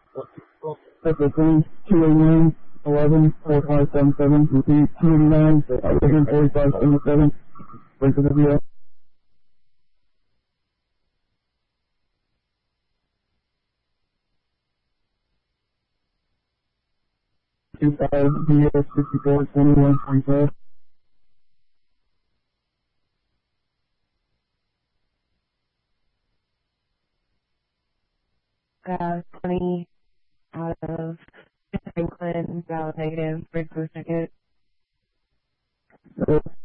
Typically 289 11 4577. Repeat 289 11 4577. Wait for the video. 25 VS 64 21 45. 20 out of Franklin, valid negative, break for a second.